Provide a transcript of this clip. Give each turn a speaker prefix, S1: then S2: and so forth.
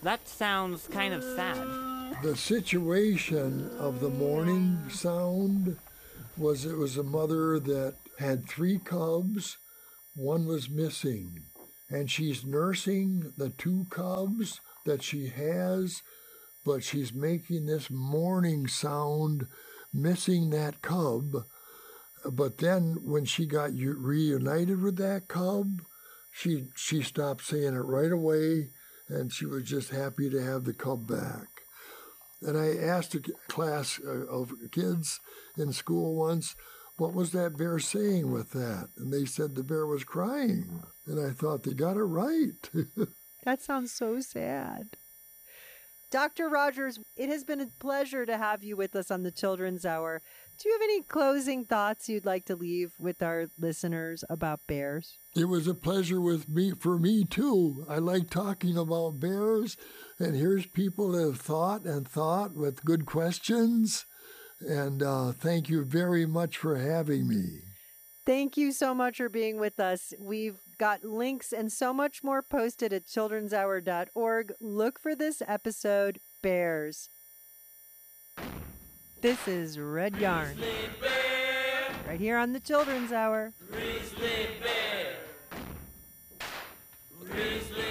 S1: That sounds kind of sad.
S2: The situation of the mourning sound was it was a mother that had 3 cubs, one was missing, and she's nursing the 2 cubs that she has, but she's making this mourning sound, missing that cub. But then when she got reunited with that cub, she stopped saying it right away, and she was just happy to have the cub back. And I asked a class of kids in school once, what was that bear saying with that? And they said the bear was crying. And I thought they got it right.
S3: That sounds so sad. Dr. Rogers, it has been a pleasure to have you with us on the Children's Hour. Do you have any closing thoughts you'd like to leave with our listeners about bears?
S2: It was a pleasure for me too. I like talking about bears, and here's people that have thought with good questions. And thank you very much for having me.
S3: Thank you so much for being with us. We've got links and so much more posted at childrenshour.org. Look for this episode, Bears. This is Red Yarn, right here on the Children's Hour.
S4: Grizzly bear. Grizzly